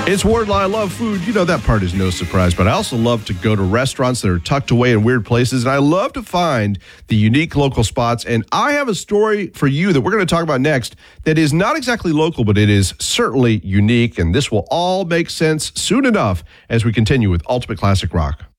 It's Wardlaw. I love food. You know, that part is no surprise, but I also love to go to restaurants that are tucked away in weird places, and I love to find the unique local spots. And I have a story for you that we're going to talk about next that is not exactly local, but it is certainly unique, and this will all make sense soon enough as we continue with Ultimate Classic Rock.